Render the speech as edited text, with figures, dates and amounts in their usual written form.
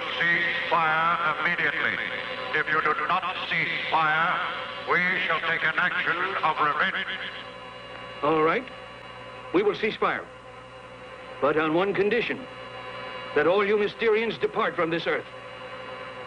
cease fire immediately. If you do not cease fire, we shall take an action of revenge. All right. We will cease fire. But on one condition, that all you Mysterians depart from this Earth.